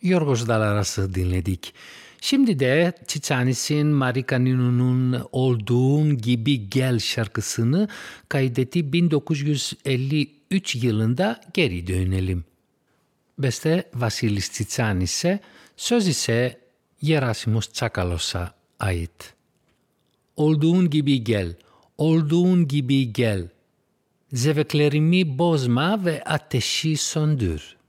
Yorgos Dalaras'ı dinledik. Şimdi de Çiçanis'in Marika Ninu'nun Olduğun Gibi Gel şarkısını kaydettiği 1953 yılında geri dönelim. Beste Vasilis Tsitsanis'e, söz ise Gerasimos Tsakalos'a ait. Olduğun gibi gel, olduğun gibi gel. Zevklerimi bozma ve ateşi söndür.